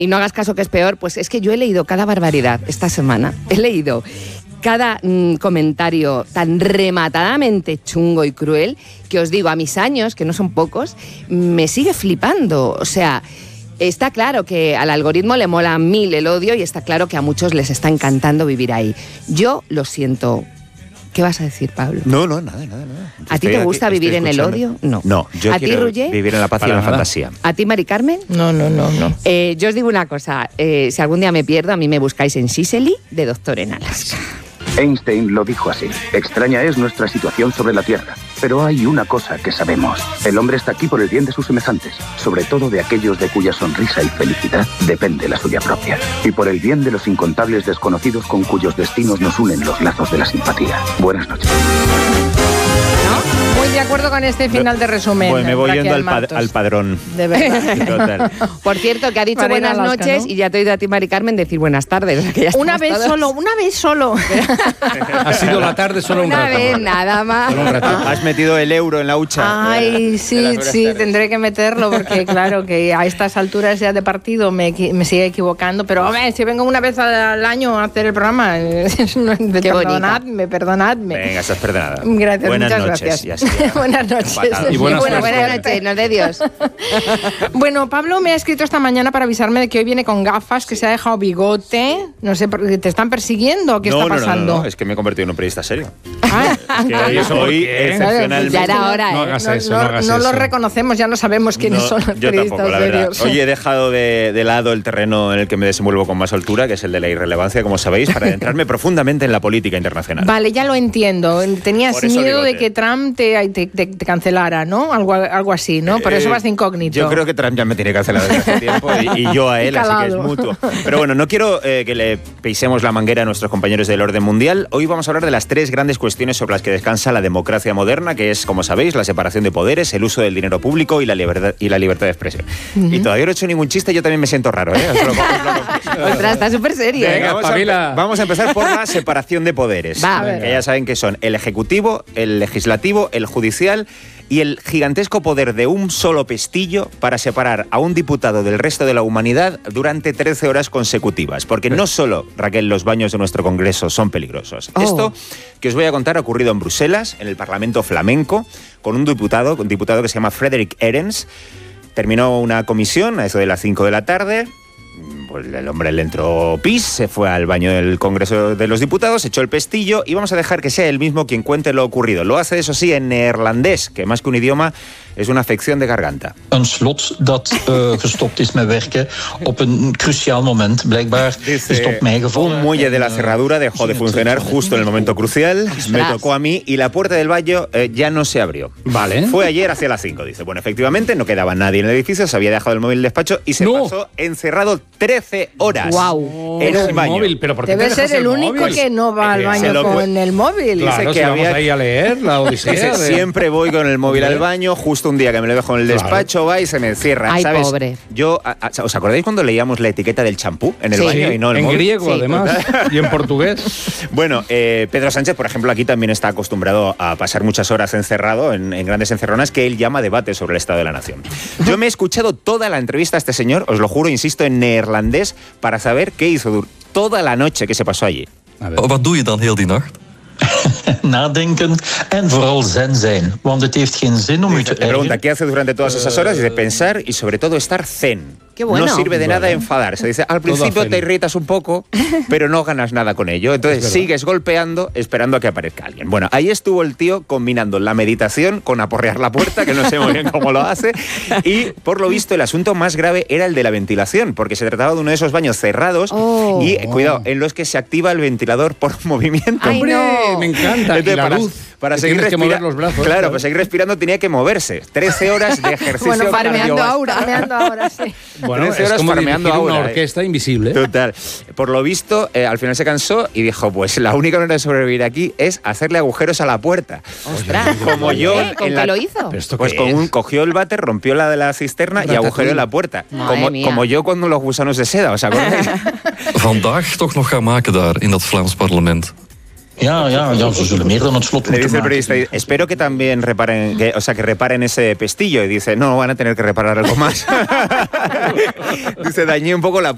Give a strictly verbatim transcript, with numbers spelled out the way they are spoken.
y no hagas caso que es peor, pues es que yo he leído cada barbaridad esta semana. He leído cada mm, comentario tan rematadamente chungo y cruel que os digo, a mis años, que no son pocos, me sigue flipando. O sea, está claro que al algoritmo le mola mil el odio y está claro que a muchos les está encantando vivir ahí. Yo lo siento. ¿Qué vas a decir, Pablo? No, no, nada, nada, nada. ¿A ti te gusta vivir en el odio? No. No, yo ¿A ti, quiero Ruye? vivir en la paz y en la fantasía. ¿A ti, Mari Carmen? No, no, no, no. Eh, yo os digo una cosa, eh, si algún día me pierdo, a mí me buscáis en Sicily de Doctor en Alaska. Einstein lo dijo así. Extraña es nuestra situación sobre la Tierra. Pero hay una cosa que sabemos. El hombre está aquí por el bien de sus semejantes, sobre todo de aquellos de cuya sonrisa y felicidad depende la suya propia. Y por el bien de los incontables desconocidos con cuyos destinos nos unen los lazos de la simpatía. Buenas noches. Muy de acuerdo con este final de resumen. Pues me voy Raquel yendo al, pad- Martos. al padrón. De verdad. Total. Por cierto, que ha dicho Para ir a buenas Alaska, noches, ¿no? y ya te he oído a ti, Mari Carmen, decir buenas tardes. O sea, que ya Una estamos vez todos. solo, una vez solo. Ha sido la tarde solo un Una rato. vez, nada más. Solo un ratito. Has metido el euro en la hucha. Ay, De sí, las buenas sí, tardes. tendré que meterlo porque claro que a estas alturas ya de partido me, equi- me sigue equivocando, pero hombre, si vengo una vez al año a hacer el programa, eh, no, Qué perdonadme, perdonadme. Venga, estás perdonada. Gracias, buenas muchas noches. gracias. Y así ya. Buenas noches. Empatado. Y buenas Bueno, tardes. buenas noches, no de Dios. Bueno, Pablo me ha escrito esta mañana para avisarme de que hoy viene con gafas, que se ha dejado bigote. No sé, ¿por qué ¿te están persiguiendo o qué no, está no, pasando? No, no, no, es que me he convertido en un periodista serio. Ah, Es que hoy, ¿Eso por hoy qué? excepcionalmente... Ya era hora, No ¿eh? hagas no, eso, no- no hagas no eso. lo reconocemos, ya no sabemos quiénes No, son los yo periodistas tampoco, la verdad. serios. Hoy he dejado de, de lado el terreno en el que me desenvuelvo con más altura, que es el de la irrelevancia, como sabéis, para adentrarme profundamente en la política internacional. Vale, ya lo entiendo. Tenías Por eso miedo de bigote. que Trump te, te, te- te cancelara, ¿no? Algo, algo así, ¿no? Por eso Eh, vas de incógnito. Yo creo que Trump ya me tiene cancelado desde hace tiempo y, y yo a él, así que es Calado. mutuo. Pero bueno, no quiero eh, que le pisemos la manguera a nuestros compañeros del orden mundial. Hoy vamos a hablar de las tres grandes cuestiones sobre las que descansa la democracia moderna, que es, como sabéis, la separación de poderes, el uso del dinero público y la libertad, y la libertad de expresión. Y todavía no he hecho ningún chiste, yo también me siento raro, ¿eh? Os lo- os lo- Ostras, está súper serio, ¿eh? Venga, vamos, a, espabila. vamos a empezar por la separación de poderes. Va. Que ya saben que son el ejecutivo, el legislativo, el judicial y el gigantesco poder de un solo pestillo para separar a un diputado del resto de la humanidad durante trece horas consecutivas. Porque no solo, Raquel, los baños de nuestro Congreso son peligrosos. Oh. Esto que os voy a contar ha ocurrido en Bruselas, en el Parlamento flamenco, con un diputado, un diputado que se llama Frederick Erens. Terminó una comisión a eso de las cinco de la tarde. Pues el hombre le entró pis, se fue al baño del Congreso de los Diputados, echó el pestillo y vamos a dejar que sea él mismo quien cuente lo ocurrido. Lo hace, eso sí, en neerlandés, que más que un idioma es una afección de garganta. Een slot dat uh, gestopt is met werken op een cruciaal moment. Blijkbaar is het op mij gevallen. Un muelle de la En, uh, cerradura dejó de funcionar justo en el momento crucial. Me tocó a mí y la puerta del baño eh, ya no se abrió. Vale. Fue ayer hacia las cinco, dice. Bueno, efectivamente, no quedaba nadie en el edificio, se había dejado el móvil en el despacho y se No. pasó encerrado trece horas. Guau. En el un baño. móvil, pero ¿por qué Debe te dejas ser el el único móvil? que no va al Eh, baño se lo con pu- el móvil. Claro, Dice si que vamos había- ahí a leer la odisea. Dice, de- siempre voy con el móvil Hombre. al baño, justo un día que me lo dejo en el Claro. despacho, va y se me encierra. Ay, ¿sabes? pobre. Yo, a- a- ¿os acordáis cuando leíamos la etiqueta del champú en el Sí. baño y no el en móvil? griego, Sí. además, y en portugués. Bueno, eh, Pedro Sánchez, por ejemplo, aquí también está acostumbrado a pasar muchas horas encerrado en, en grandes encerronas que él llama debate sobre el estado de la nación. Yo me he escuchado toda la entrevista a este señor, os lo juro, insisto, en neerlandés, para saber qué hizo dur- toda la noche que se pasó allí. A ver. Wat doe je dan heel die nacht? Nadenken en vooral zen zijn. Want het heeft geen zin om u te Le pregunta, ergeren. ¿qué hace durante todas esas horas? Dice, pensar y sobre todo estar zen. Qué bueno. No sirve de nada Vale. enfadarse. Dice, al Todo principio zen. te irritas un poco, pero no ganas nada con ello. Entonces Es verdad. sigues golpeando, esperando a que aparezca alguien. Bueno, ahí estuvo el tío combinando la meditación con aporrear la puerta, que no sé muy bien cómo lo hace. Y, por lo visto, el asunto más grave era el de la ventilación, porque se trataba de uno de esos baños cerrados Oh. y, eh, cuidado, en los que se activa el ventilador por movimiento. Ay, ¡Hombre! no. Me encanta. Entonces, y la para, luz. para que seguir tienes que respira- mover los brazos. Claro, para seguir respirando tenía que moverse. trece horas de ejercicio Bueno, farmeando cardiovascular. ahora. Farmeando ahora, sí. Bueno, trece es horas como farmeando dirigir una ahora, eh. orquesta invisible. Total. Por lo visto, eh, al final se cansó y dijo, pues la única manera de sobrevivir aquí es hacerle agujeros a la puerta. Ostras. Como yo ¿Eh? ¿Con en qué la- lo hizo? Pero esto Pues qué con es? un, cogió el váter, rompió la de la cisterna y Ratatouille. agujereó la puerta. Madre Como, mía. como yo cuando los gusanos de seda, ¿os acordáis? Vandaag toch nog gaan maken daar, in dat Vlaams parlement. Ja, ja, ja, ze zullen meer dan het slot Le moeten dice el maken. periodista, espero que también reparen, que, o sea, que reparen ese pestillo. Y dice, no, van a tener que reparar algo más. Dice, dañé un poco la